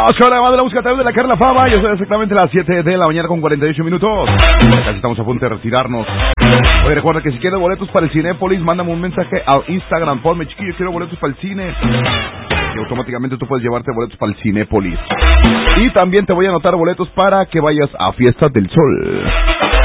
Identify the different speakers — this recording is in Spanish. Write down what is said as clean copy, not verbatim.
Speaker 1: Vamos con la banda de la música a través de la Carla Fama. Ya son exactamente las 7 de la mañana con 48 minutos. Casi estamos a punto de retirarnos. Oye, recuerda que si quieres boletos para el Cinépolis, mándame un mensaje al Instagram. Ponme, chiquillo, quiero boletos para el cine. Y automáticamente tú puedes llevarte boletos para el Cinépolis. Y también te voy a anotar boletos para que vayas a Fiestas del Sol.